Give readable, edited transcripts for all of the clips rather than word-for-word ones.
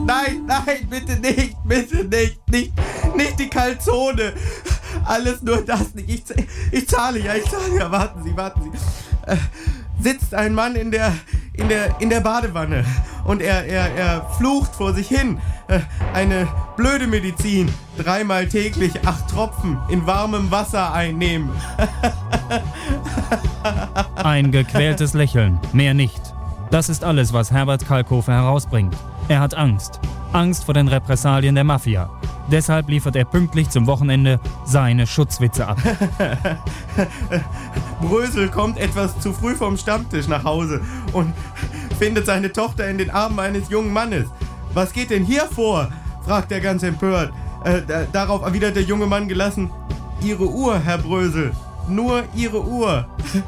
Nein, bitte nicht, nicht die Calzone. Alles nur das nicht. Ich zahle ja. Warten Sie. Sitzt ein Mann in der Badewanne und er flucht vor sich hin. Eine blöde Medizin. 3-mal täglich 8 Tropfen in warmem Wasser einnehmen. Ein gequältes Lächeln, mehr nicht. Das ist alles, was Herbert Kalkofe herausbringt. Er hat Angst. Angst vor den Repressalien der Mafia. Deshalb liefert er pünktlich zum Wochenende seine Schutzwitze ab. Brösel kommt etwas zu früh vom Stammtisch nach Hause und findet seine Tochter in den Armen eines jungen Mannes. Was geht denn hier vor? Fragt er ganz empört. Darauf erwidert der junge Mann gelassen: Ihre Uhr, Herr Brösel. Nur Ihre Uhr.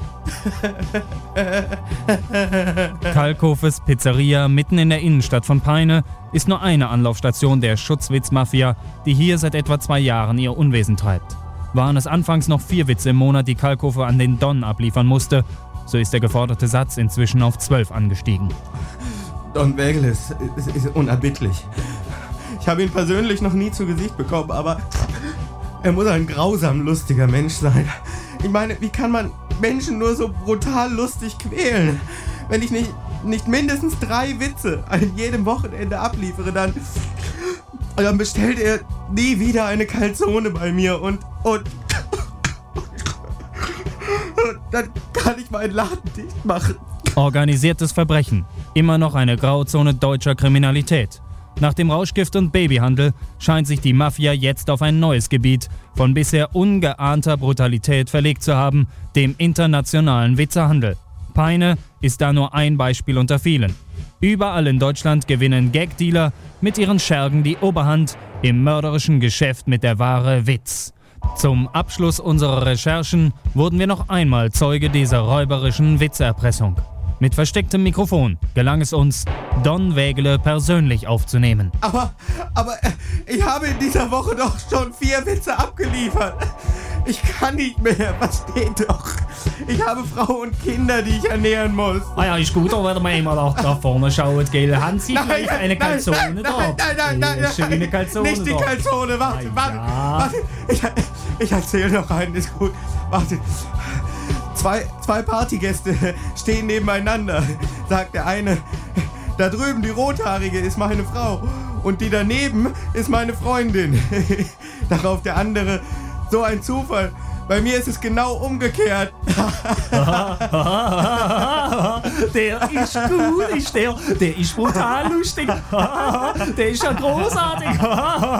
Kalkofes Pizzeria mitten in der Innenstadt von Peine ist nur eine Anlaufstation der Schutzwitz-Mafia, die hier seit etwa 2 Jahren ihr Unwesen treibt. Waren es anfangs noch 4 Witze im Monat, die Kalkofe an den Don abliefern musste, so ist der geforderte Satz inzwischen auf 12 angestiegen. Don Wägele ist unerbittlich. Ich habe ihn persönlich noch nie zu Gesicht bekommen, aber er muss ein grausam lustiger Mensch sein. Ich meine, wie kann man Menschen nur so brutal lustig quälen? Wenn ich nicht mindestens 3 Witze an jedem Wochenende abliefere, dann bestellt er nie wieder eine Calzone bei mir und dann kann ich meinen Laden dicht machen. Organisiertes Verbrechen. Immer noch eine Grauzone deutscher Kriminalität. Nach dem Rauschgift- und Babyhandel scheint sich die Mafia jetzt auf ein neues Gebiet von bisher ungeahnter Brutalität verlegt zu haben, dem internationalen Witzehandel. Peine ist da nur ein Beispiel unter vielen. Überall in Deutschland gewinnen Gagdealer mit ihren Schergen die Oberhand im mörderischen Geschäft mit der Ware Witz. Zum Abschluss unserer Recherchen wurden wir noch einmal Zeuge dieser räuberischen Witzerpressung. Mit verstecktem Mikrofon gelang es uns, Don Wägele persönlich aufzunehmen. Aber ich habe in dieser Woche doch schon 4 Witze abgeliefert. Ich kann nicht mehr, versteht doch. Ich habe Frau und Kinder, die ich ernähren muss. Ah ja, ist gut, wenn wir einmal da vorne schauen, gell? Haben Sie vielleicht eine Calzone da? Nein, schöne Calzone nicht die da. Calzone, warte. Ich erzähle noch einen, ist gut. Warte. Zwei Partygäste stehen nebeneinander, sagt der eine. Da drüben die Rothaarige ist meine Frau und die daneben ist meine Freundin. Darauf der andere: So ein Zufall. Bei mir ist es genau umgekehrt. Der ist gut, der ist brutal lustig. Der ist ja großartig.